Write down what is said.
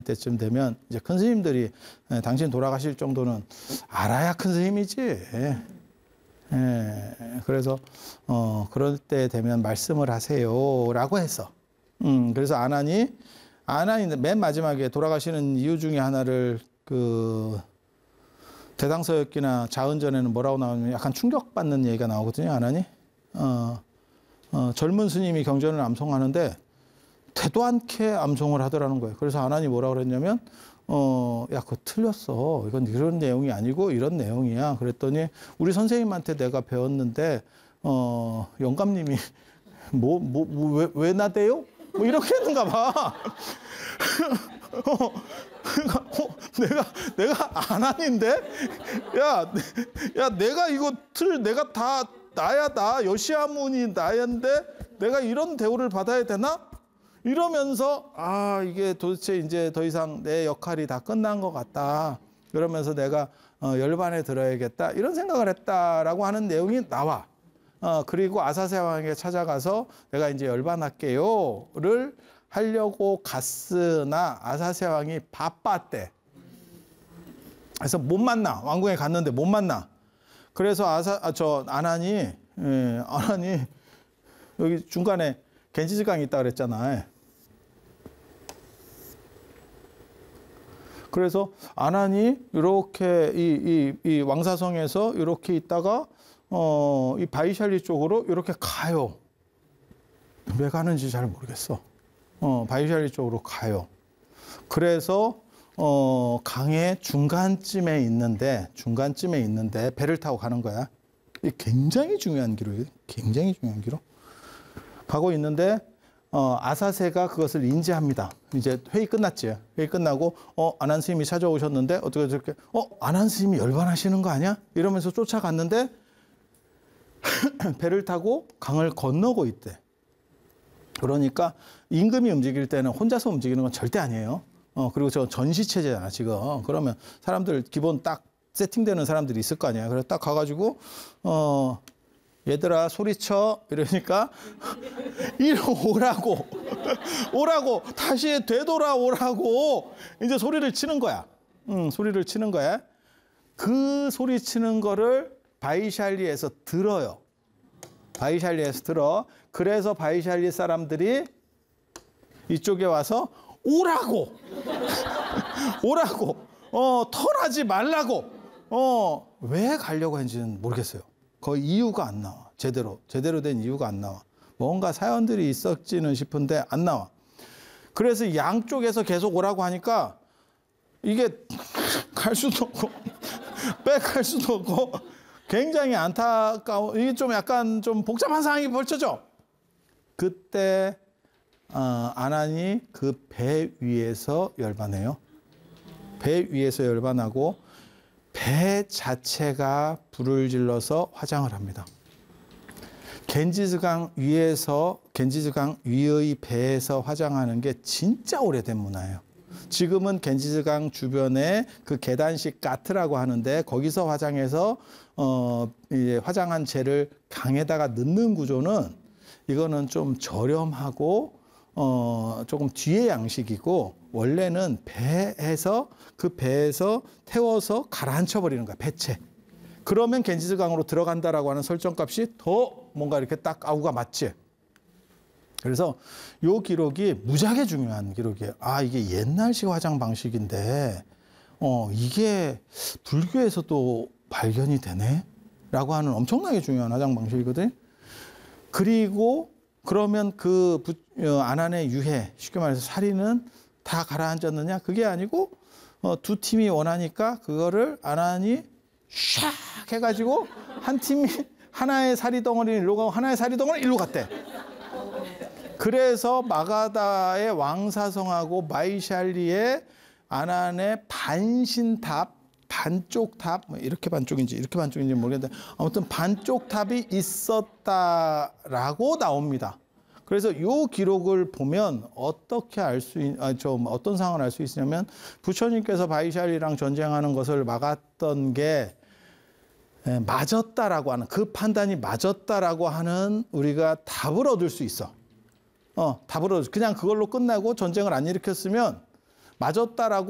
때쯤 되면 이제 큰 스님들이 당신 돌아가실 정도는 알아야 큰 스님이지. 그래서 그럴 때 되면 말씀을 하세요라고 했어. 그래서 아난이 맨 마지막에 돌아가시는 이유 중에 하나를 그 대당서역기나 자은전에는 뭐라고 나오냐면 약간 충격받는 얘기가 나오거든요. 아난이 젊은 스님이 경전을 암송하는데 태도 않게 암송을 하더라는 거예요. 그래서 아난이 뭐라고 그랬냐면 야, 그거 틀렸어. 이건 이런 내용이 아니고 이런 내용이야. 그랬더니 우리 선생님한테 내가 배웠는데 영감님이 왜 나대요? 뭐 이렇게 했는가 봐. 내가 아난인데? 야, 내가 이거 내가 다 나야, 여시아문이 나였는데 내가 이런 대우를 받아야 되나? 이러면서 이게 도대체 이제 더 이상 내 역할이 다 끝난 것 같다. 그러면서 내가 열반에 들어야겠다. 이런 생각을 했다라고 하는 내용이 나와. 그리고 아사세 왕에게 찾아가서 내가 이제 열반할게요를 하려고 갔으나 아사세 왕이 바빴대. 그래서 못 만나. 왕궁에 갔는데 못 만나. 그래서 아난이 여기 중간에 겐지스강이 있다 그랬잖아. 그래서 아난이 이렇게 이 왕사성에서 이렇게 있다가 이 바이샬리 쪽으로 이렇게 가요. 왜 가는지 잘 모르겠어. 바이샬리 쪽으로 가요. 그래서 강의 중간쯤에 있는데 배를 타고 가는 거야. 이게 굉장히 중요한 기록이에요. 굉장히 중요한 기록. 가고 있는데 아사세가 그것을 인지합니다. 이제 회의 끝났지. 회의 끝나고 아난 스님이 찾아오셨는데 어떻게 저렇게 아난 스님이 열반하시는 거 아니야? 이러면서 쫓아갔는데 배를 타고 강을 건너고 있대. 그러니까 임금이 움직일 때는 혼자서 움직이는 건 절대 아니에요. 그리고 저 전시체제잖아 지금. 그러면 사람들 기본 딱 세팅되는 사람들이 있을 거 아니야. 그래서 딱 가가지고 얘들아 소리쳐 이러니까 이리 오라고 다시 되돌아오라고 이제 소리를 치는 거야. 소리를 치는 거야. 그 소리 치는 거를 바이샬리에서 들어요. 바이샬리에서 들어. 그래서 바이샬리 사람들이 이쪽에 와서 오라고 털하지 말라고 왜 가려고 했는지는 모르겠어요. 거의 이유가 안 나와. 제대로 된 이유가 안 나와. 뭔가 사연들이 있었지는 싶은데 안 나와. 그래서 양쪽에서 계속 오라고 하니까 이게 갈 수도 없고 백할 수도 없고 굉장히 안타까워. 이게 좀 약간 좀 복잡한 상황이 벌쳐져. 그때 아난이 그 배 위에서 열반해요. 배 위에서 열반하고 배 자체가 불을 질러서 화장을 합니다. 겐지스강 위의 배에서 화장하는 게 진짜 오래된 문화예요. 지금은 겐지스강 주변에 그 계단식 가트라고 하는데 거기서 화장해서 이제 화장한 재를 강에다가 넣는 구조는 이거는 좀 저렴하고 조금 뒤의 양식이고 원래는 그 배에서 태워서 가라앉혀 버리는 거야. 배채. 그러면 겐지스강으로 들어간다라고 하는 설정값이 더 뭔가 이렇게 딱 아우가 맞지. 그래서 요 기록이 무지하게 중요한 기록이에요. 이게 옛날식 화장 방식인데 이게 불교에서도 발견이 되네? 라고 하는 엄청나게 중요한 화장 방식이거든. 그리고 그러면 그 아난의 유해, 쉽게 말해서 살인은 다 가라앉았느냐? 그게 아니고 두 팀이 원하니까 그거를 아난이 샥 해가지고 한 팀이 하나의 사리덩어리는 일로 가고 하나의 사리덩어리는 일로 갔대. 그래서 마가다의 왕사성하고 바이샬리의 아난의 반신탑, 반쪽 탑, 이렇게 반쪽인지 모르겠는데 아무튼 반쪽 탑이 있었다라고 나옵니다. 그래서 이 기록을 보면 어떻게 어떤 상황을 알 수 있냐면 부처님께서 바이샬리랑 전쟁하는 것을 막았던 게 맞았다라고 하는, 그 판단이 맞았다라고 하는 우리가 답을 얻을 수 있어. 답을 얻을 수. 그냥 그걸로 끝나고 전쟁을 안 일으켰으면 맞았다라고